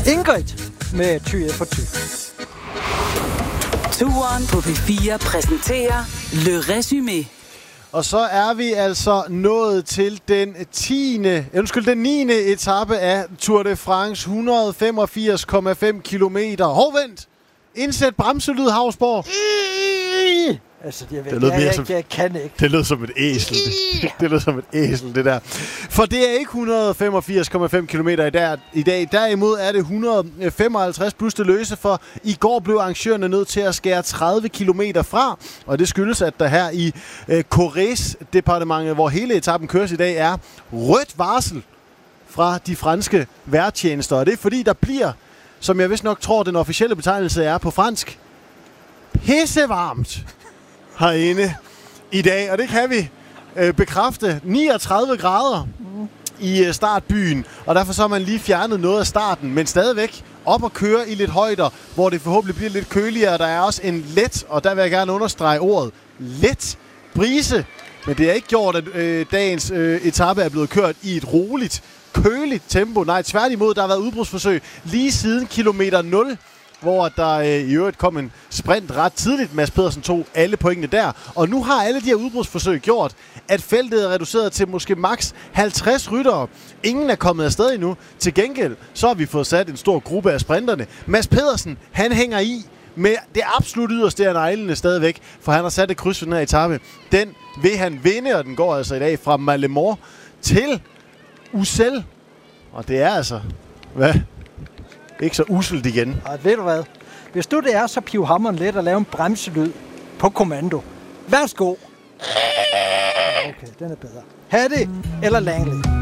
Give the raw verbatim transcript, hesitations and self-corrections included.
Ingrid med Thy for Thy. Turen på P fire præsenterer Le Résumé. Og så er vi altså nået til den tiende, undskyld, den niende etape af Tour de France, et hundrede og femogfirs komma fem kilometer. Hov, vent! Indsæt bremselyd, Hausborg. Altså, jeg, ved, det lød jeg, jeg, som, jeg kan ikke. Det lød som et æsel. Det, det lød som et æsel, det der. For det er ikke et hundrede og femogfirs komma fem kilometer i dag, i dag. Derimod er det et hundrede og femoghalvtreds plus det løse, for i går blev arrangørerne nødt til at skære tredive kilometer fra. Og det skyldes, at der her i øh, Corrèze-departementet, hvor hele etappen køres i dag, er rødt varsel fra de franske vejrtjenester. Og det er fordi, der bliver, som jeg vist nok tror, den officielle betegnelse er på fransk, pissevarmt herinde i dag, og det kan vi øh, bekræfte. niogtredive grader i øh, startbyen, og derfor så har man lige fjernet noget af starten, men stadigvæk op og køre i lidt højder, hvor det forhåbentlig bliver lidt køligere. Der er også en let, og der vil jeg gerne understrege ordet, let brise, men det er ikke gjort, at øh, dagens øh, etape er blevet kørt i et roligt, køligt tempo. Nej, tværtimod, der har været udbrudsforsøg lige siden kilometer nul, hvor der øh, i øvrigt kom en sprint ret tidligt. Mads Pedersen tog alle pointene der. Og nu har alle de her udbrudsforsøg gjort, at feltet er reduceret til måske maks halvtreds ryttere. Ingen er kommet afsted endnu. Til gengæld, så har vi fået sat en stor gruppe af sprinterne. Mads Pedersen, han hænger i med det absolut yderste af neglene stadigvæk, for han har sat et kryds for den her etape. Den vil han vinde, og den går altså i dag fra Malemort til Ussel. Og det er altså... Hvad? Ikke så uselt igen. Og ved du hvad? Hvis du det er, så piv hammeren let og lave en bremselyd på kommando. Værsgo. Okay, den er bedre. Hattie eller Langley?